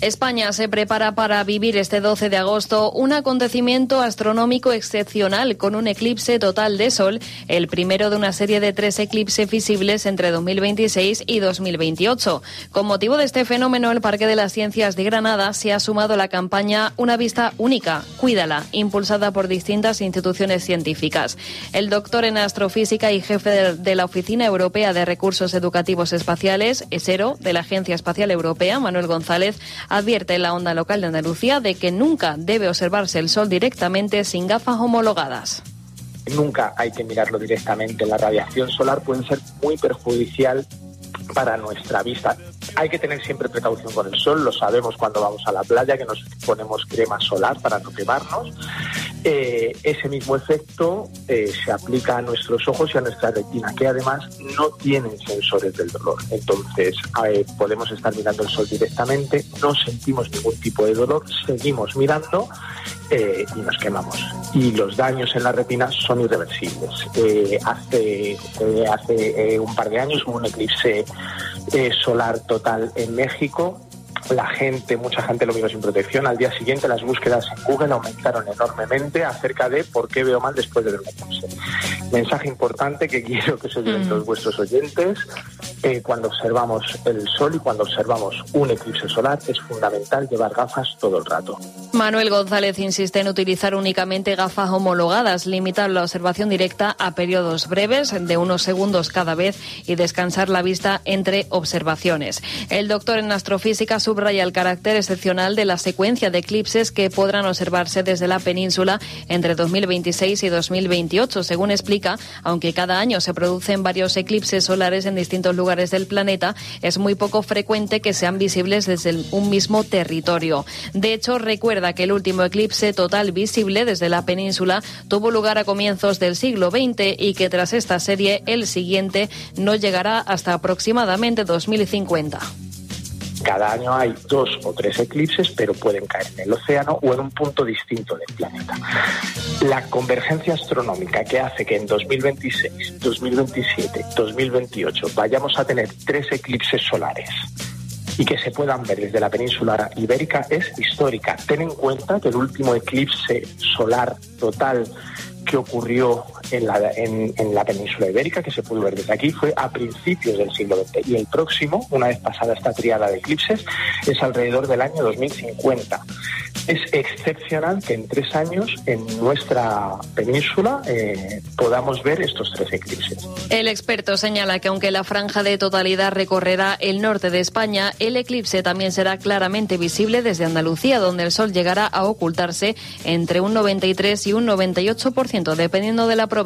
España se prepara para vivir este 12 de agosto un acontecimiento astronómico excepcional con un eclipse total de Sol, el primero de una serie de 3 eclipses visibles entre 2026 y 2028. Con motivo de este fenómeno, el Parque de las Ciencias de Granada se ha sumado a la campaña Una vista única, cuídala, impulsada por distintas instituciones científicas. El doctor en astrofísica y jefe de la Oficina Europea de Recursos Educativos Espaciales, ESERO, de la Agencia Espacial Europea, Manuel González, advierte en la onda local de Andalucía de que nunca debe observarse el sol directamente sin gafas homologadas. Nunca hay que mirarlo directamente. La radiación solar puede ser muy perjudicial para nuestra vista. Hay que tener siempre precaución con el sol, lo sabemos cuando vamos a la playa, que nos ponemos crema solar para no quemarnos. Ese mismo efecto se aplica a nuestros ojos y a nuestra retina, que además no tienen sensores del dolor. Entonces, podemos estar mirando el sol directamente, no sentimos ningún tipo de dolor, seguimos mirando y nos quemamos. Y los daños en la retina son irreversibles. Hace un par de años hubo un eclipse solar total en México. Mucha gente lo miró sin protección. Al día siguiente las búsquedas en Google aumentaron enormemente acerca de por qué veo mal después de ver un eclipse. Mensaje importante que quiero que se lleven todos vuestros oyentes. Cuando observamos el sol y cuando observamos un eclipse solar es fundamental llevar gafas todo el rato. Manuel González insiste en utilizar únicamente gafas homologadas, limitar la observación directa a periodos breves de unos segundos cada vez y descansar la vista entre observaciones. El doctor en astrofísica subraya el carácter excepcional de la secuencia de eclipses que podrán observarse desde la península entre 2026 y 2028. Según explica, aunque cada año se producen varios eclipses solares en distintos lugares del planeta, es muy poco frecuente que sean visibles desde un mismo territorio. De hecho, recuerda que el último eclipse total visible desde la península tuvo lugar a comienzos del siglo XX y que tras esta serie el siguiente no llegará hasta aproximadamente 2050. Cada año hay 2 o 3 eclipses, pero pueden caer en el océano o en un punto distinto del planeta. La convergencia astronómica que hace que en 2026, 2027, 2028 vayamos a tener 3 eclipses solares y que se puedan ver desde la península ibérica es histórica. Ten en cuenta que el último eclipse solar total que ocurrió en la península ibérica, que se pudo ver desde aquí, fue a principios del siglo XX. Y el próximo, una vez pasada esta triada de eclipses, es alrededor del año 2050. Es excepcional que en 3 años en nuestra península podamos ver estos 3 eclipses. El experto señala que aunque la franja de totalidad recorrerá el norte de España, el eclipse también será claramente visible desde Andalucía, donde el sol llegará a ocultarse entre un 93 y un 98%, dependiendo de la provincia.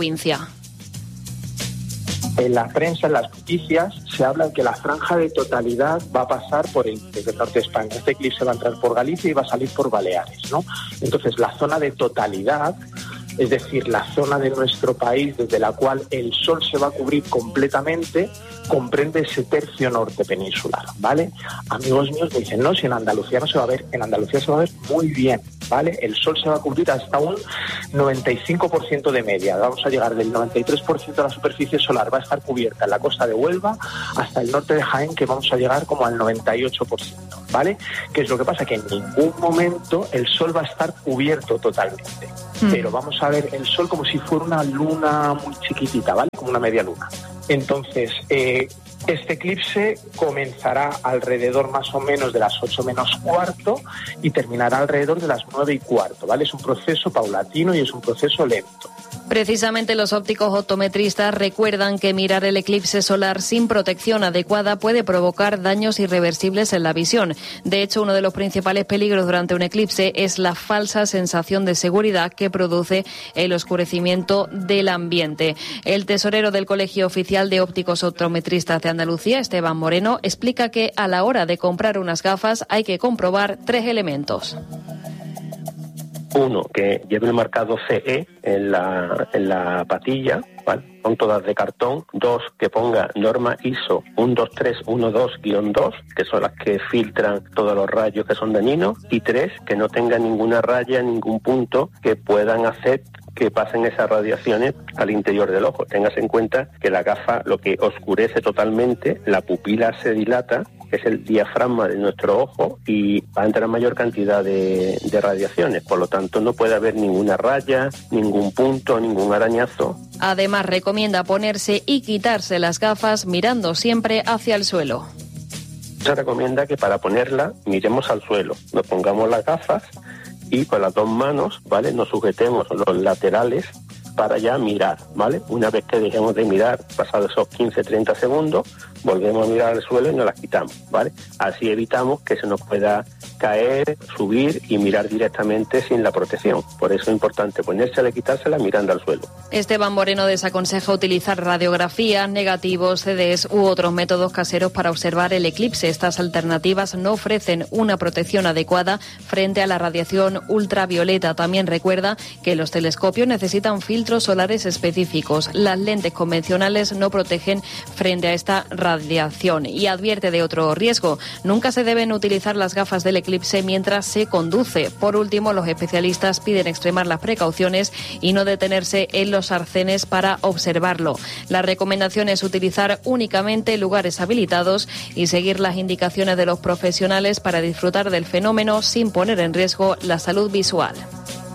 En la prensa, en las noticias, se habla de que la franja de totalidad va a pasar desde el norte de España. Este eclipse va a entrar por Galicia y va a salir por Baleares, ¿no? Entonces, la zona de totalidad, es decir, la zona de nuestro país desde la cual el sol se va a cubrir completamente, comprende ese tercio norte peninsular, ¿vale? Amigos míos me dicen, no, si en Andalucía no se va a ver, en Andalucía se va a ver muy bien, ¿vale? El sol se va a cubrir hasta un 95% de media. Vamos a llegar del 93% de la superficie solar, va a estar cubierta en la costa de Huelva hasta el norte de Jaén, que vamos a llegar como al 98%, ¿vale? ¿Qué es lo que pasa? Que en ningún momento el sol va a estar cubierto totalmente, pero vamos a ver el sol como si fuera una luna muy chiquitita, ¿vale? Como una media luna. Entonces, este eclipse comenzará alrededor más o menos de las 8 menos cuarto y terminará alrededor de las 9 y cuarto, ¿vale? Es un proceso paulatino y es un proceso lento. Precisamente los ópticos optometristas recuerdan que mirar el eclipse solar sin protección adecuada puede provocar daños irreversibles en la visión. De hecho, uno de los principales peligros durante un eclipse es la falsa sensación de seguridad que produce el oscurecimiento del ambiente. El tesorero del Colegio Oficial de Ópticos Optometristas de Andalucía, Esteban Moreno, explica que a la hora de comprar unas gafas hay que comprobar 3 elementos. 1, que lleve el marcado CE en la patilla, ¿vale? Son todas de cartón. 2, que ponga norma ISO 12312-2, que son las que filtran todos los rayos que son dañinos. Y 3, que no tenga ninguna raya, ningún punto que puedan hacer que pasen esas radiaciones al interior del ojo. Tengas en cuenta que la gafa lo que oscurece totalmente, la pupila se dilata que es el diafragma de nuestro ojo, y va a entrar mayor cantidad de radiaciones. Por lo tanto, no puede haber ninguna raya, ningún punto, ningún arañazo. Además, recomienda ponerse y quitarse las gafas mirando siempre hacia el suelo. Se recomienda que para ponerla miremos al suelo, nos pongamos las gafas y con las dos manos, ¿vale?, nos sujetemos los laterales para ya mirar, ¿vale? Una vez que dejemos de mirar, pasados esos 15-30 segundos, volvemos a mirar al suelo y nos las quitamos, ¿vale? Así evitamos que se nos pueda caer, subir y mirar directamente sin la protección. Por eso es importante ponérsela y quitársela mirando al suelo. Esteban Moreno desaconseja utilizar radiografía, negativos, CDs u otros métodos caseros para observar el eclipse. Estas alternativas no ofrecen una protección adecuada frente a la radiación ultravioleta. También recuerda que los telescopios necesitan filtros solares específicos. Las lentes convencionales no protegen frente a esta radiación y advierte de otro riesgo. Nunca se deben utilizar las gafas del eclipse mientras se conduce. Por último, los especialistas piden extremar las precauciones y no detenerse en los arcenes para observarlo. La recomendación es utilizar únicamente lugares habilitados y seguir las indicaciones de los profesionales para disfrutar del fenómeno sin poner en riesgo la salud visual.